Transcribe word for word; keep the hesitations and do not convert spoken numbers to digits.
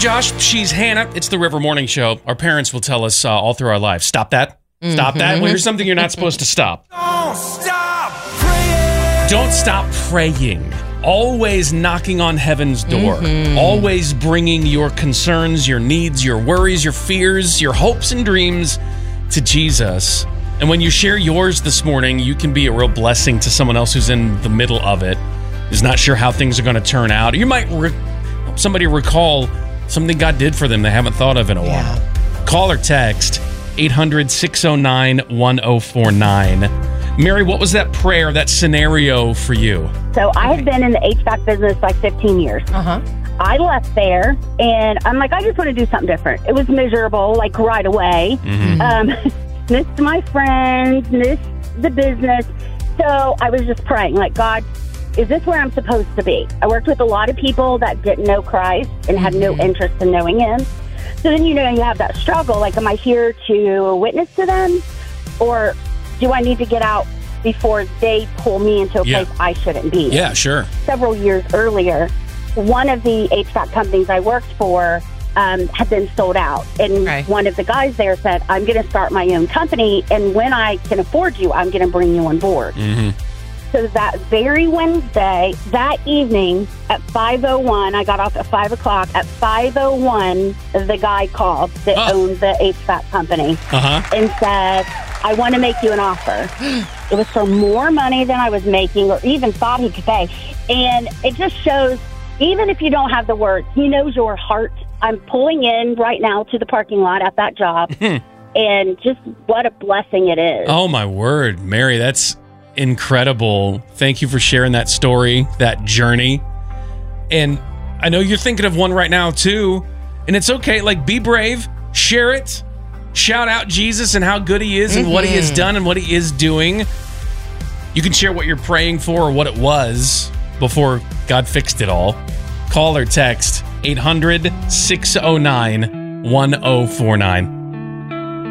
Josh. She's Hannah. It's the River Morning Show. Our parents will tell us uh, all through our lives, stop that. Stop mm-hmm. that. Well, here's something you're not supposed to stop. Don't stop praying. Don't stop praying. Always knocking on heaven's door. Mm-hmm. Always bringing your concerns, your needs, your worries, your fears, your hopes and dreams to Jesus. And when you share yours this morning, you can be a real blessing to someone else who's in the middle of it, who's not sure how things are going to turn out. You might re- help somebody recall something God did for them they haven't thought of in a while. Yeah. Call or text eight hundred, six oh nine, one oh four nine. Mary, what was that prayer, that scenario for you? So I had been in the H V A C business like fifteen years. Uh-huh. I left there, and I'm like, I just want to do something different. It was miserable, like right away. Mm-hmm. Um, missed my friends, missed the business. So I was just praying, like, God, is this where I'm supposed to be? I worked with a lot of people that didn't know Christ and had no interest in knowing Him. So then, you know, you have that struggle. Like, am I here to witness to them? Or do I need to get out before they pull me into a yeah. place I shouldn't be? Yeah, sure. Several years earlier, one of the H V A C companies I worked for um, had been sold out. And right. one of the guys there said, I'm going to start my own company. And when I can afford you, I'm going to bring you on board. Mm-hmm. So that very Wednesday, that evening at five oh one, I got off at five o'clock. At five oh one, the guy called that oh. owned the H V A C company uh-huh. and said, I want to make you an offer. It was for more money than I was making or even thought he could pay. And it just shows, even if you don't have the words, He knows your heart. I'm pulling in right now to the parking lot at that job. And just what a blessing it is. Oh, my word. Mary, that's incredible. Thank you for sharing that story, that journey. And I know you're thinking of one right now too, and it's okay. Like, be brave, share it, shout out Jesus and how good He is and mm-hmm. what He has done and what He is doing. You can share what you're praying for or what it was before God fixed it all. Call or text eight hundred, six oh nine, one oh four nine.